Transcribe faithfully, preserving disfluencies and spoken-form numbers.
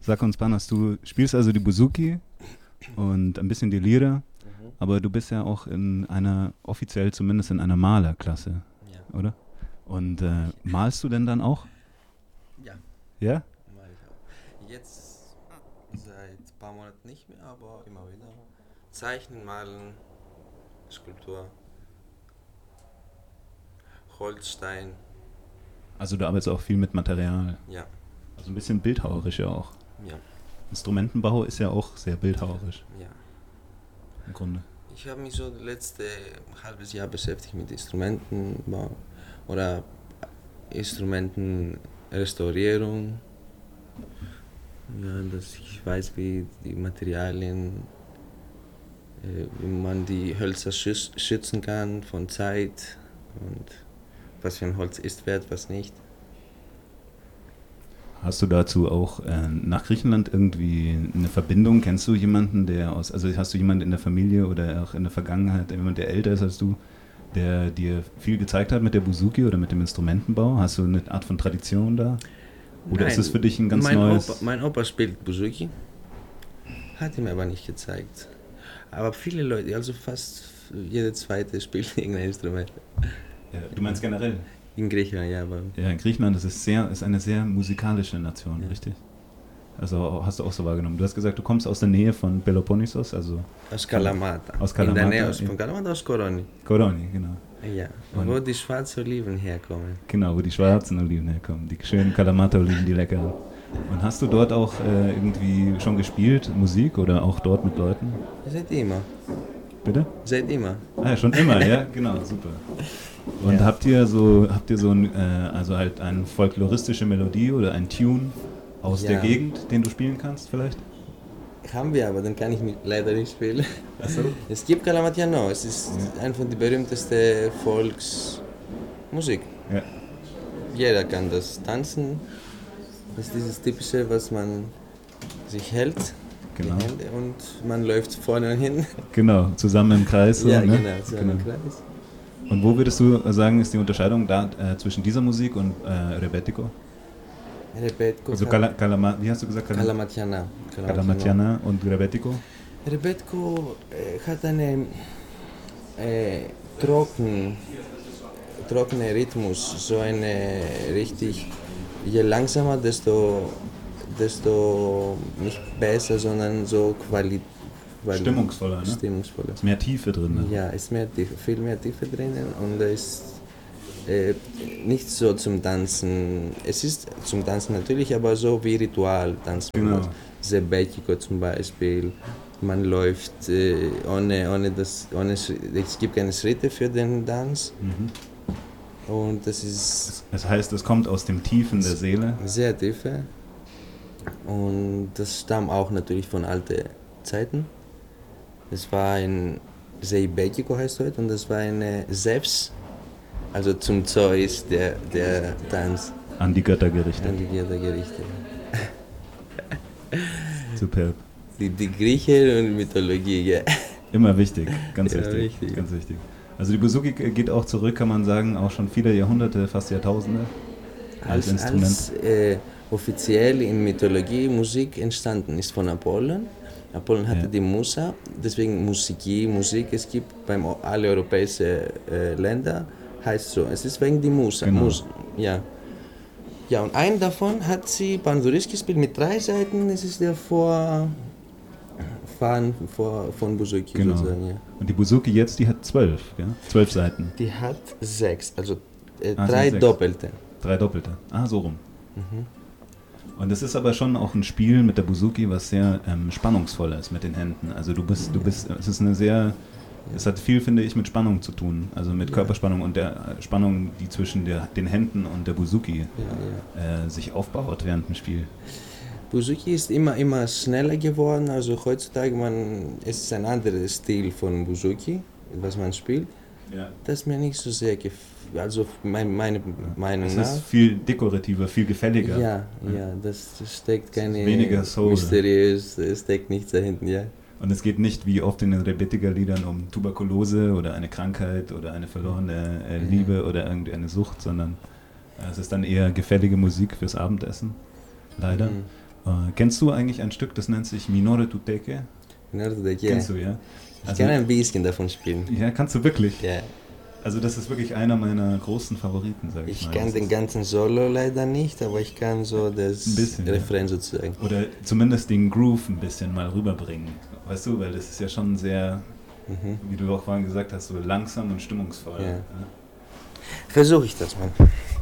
Sag uns, Panos, du spielst also die Bouzouki und ein bisschen die Lira, mhm. aber du bist ja auch in einer, offiziell zumindest in einer Malerklasse, Ja. oder? Und äh, malst du denn dann auch? Ja. Ja? Mal ich auch. Jetzt seit ein paar Monaten nicht mehr, aber immer wieder. Zeichnen, malen, Skulptur, Holzstein. Also du arbeitest auch viel mit Material. Ja. Also ein bisschen bildhauerisch ja auch. Ja. Instrumentenbau ist ja auch sehr bildhauerisch. Ja. Im Grunde. Ich habe mich so das letzte halbes Jahr beschäftigt mit Instrumentenbau oder Instrumentenrestaurierung. Ja, dass ich weiß, wie die Materialien, äh, wie man die Hölzer schütz, schützen kann von Zeit und was für ein Holz ist wert, was nicht. Hast du dazu auch äh, nach Griechenland irgendwie eine Verbindung? Kennst du jemanden, der aus, also hast du jemanden in der Familie oder auch in der Vergangenheit, jemand, der älter ist als du, der dir viel gezeigt hat mit der Bouzouki oder mit dem Instrumentenbau? Hast du eine Art von Tradition da? Oder Nein, ist es für dich ein ganz mein neues... Opa, mein Opa spielt Bouzouki, hat ihm aber nicht gezeigt. Aber viele Leute, also fast jeder Zweite spielt irgendein Instrument. Ja, du meinst generell? In Griechenland, ja, aber... Ja, in Griechenland ist es sehr, ist eine sehr musikalische Nation, Ja. richtig? Also hast du auch so wahrgenommen. Du hast gesagt, du kommst aus der Nähe von Peloponnesos, also... Aus Kalamata. Aus Kalamata. In der Nähe ja. von Kalamata aus Koroni. Koroni, genau. Ja, Und wo die schwarzen Oliven herkommen. Genau, wo die schwarzen Oliven herkommen, die schönen Kalamata-Oliven, die leckeren. Und hast du dort auch äh, irgendwie schon gespielt, Musik oder auch dort mit Leuten? Seit immer. Bitte? Seit immer. Ah ja, schon immer, ja, genau, super. Und Ja. habt ihr so, habt ihr so ein, äh, also halt eine folkloristische Melodie oder ein Tune aus Ja. der Gegend, den du spielen kannst vielleicht? Haben wir, aber dann kann ich mit, leider nicht spielen. Ach so. Es gibt Kalamatiano, es ist Ja. eine von der berühmtesten Volksmusik. Ja. Jeder kann das tanzen. Das ist dieses Typische, was man sich hält, Genau. die Hände, und man läuft vorne und hinten. Genau, zusammen im Kreis. So, Ja, ne? genau, so Genau. ein Kreis. Und wo würdest du sagen, ist die Unterscheidung da äh, zwischen dieser Musik und äh, Rebetiko? Rebetko, Also Kala, Kalama, wie hast du gesagt? Kala- Kalamatiana. Kalamatiana und Rebetiko? Rebetko äh, hat einen äh, trocken, trockenen Rhythmus, so eine richtig, je langsamer, desto, desto nicht besser, sondern so Qualität. Stimmungsvoller, ne? Stimmungsvoller. Ist mehr Tiefe drin. Ne? Ja, ist mehr Tiefe, viel mehr Tiefe drinnen, und da ist äh, nicht so zum Tanzen. Es ist zum Tanzen natürlich, aber so wie Ritual tanzen. Genau. Zebekiko zum Beispiel. Man läuft äh, ohne, ohne das, ohne, es gibt keine Schritte für den Tanz. Mhm. Und das ist Das heißt, es kommt aus dem Tiefen der Seele. sehr tiefe. Und das stammt auch natürlich von alten Zeiten. Es war ein Zeibekiko heißt heute, und das war eine Zeus, also zum Zeus, der, der Tanz An die Götter gerichtet. an die Götter gerichtet. Superb. Die, die Griechen und Mythologie, ja. Immer wichtig, ganz Ja, wichtig, wichtig. ganz wichtig. Also die Bouzouki geht auch zurück, kann man sagen, auch schon viele Jahrhunderte, fast Jahrtausende als, Als, Instrument. als äh, offiziell in Mythologie Musik entstanden ist von Apollon. Apollon hatte Ja. die Musa, deswegen Musiki, Musik, es gibt beim alle europäischen äh, Länder, heißt so, es ist wegen die Musa. Genau. Mus, ja. Ja, und einen davon hat sie Panduris gespielt mit drei Seiten, es ist der vor, Fan vor, von Bouzouki Genau. sozusagen. Ja. Und die Bouzouki jetzt, die hat zwölf, ja? Zwölf Seiten. Die hat sechs, also äh, Ah, drei sind sechs. Doppelte. Drei Doppelte. Ah, so rum. Mhm. Und es ist aber schon auch ein Spiel mit der Bouzouki, was sehr ähm, spannungsvoll ist mit den Händen. Also du bist, du bist, es ist eine sehr, es hat viel, finde ich, mit Spannung zu tun. Also mit Ja. Körperspannung und der äh, Spannung, die zwischen der, den Händen und der Bouzouki Ja, ja. äh, sich aufbaut während dem Spiel. Bouzouki ist immer, immer schneller geworden, also heutzutage man, es ist ein anderer Stil von Bouzouki, was man spielt, Ja. das mir nicht so sehr gefällt, also mein, meine Meinung Es nach. ist viel dekorativer, viel gefälliger. Ja, ja, das steckt keine weniger Soul. mysteriös, es steckt nichts dahinten, ja. Und es geht nicht wie oft in den Rebetiko-Liedern um Tuberkulose oder eine Krankheit oder eine verlorene äh, Liebe oder irgendeine Sucht, sondern äh, es ist dann eher gefällige Musik fürs Abendessen, leider. Mhm. Äh, kennst du eigentlich ein Stück, das nennt sich Minore Tuteke? Minore Tuteke, Kennst du, ja? Ich Also, kann ein bisschen davon spielen. Ja, kannst du wirklich? Ja. Also das ist wirklich einer meiner großen Favoriten, sag ich, Ich mal. kann das den ist ganzen Solo leider nicht, aber ich kann so das ein bisschen, Refrain ja. sozusagen. Oder zumindest den Groove ein bisschen mal rüberbringen. Weißt du, weil das ist ja schon sehr, Mhm. wie du auch vorhin gesagt hast, so langsam und stimmungsvoll. Ja. Ja. Versuche ich das mal.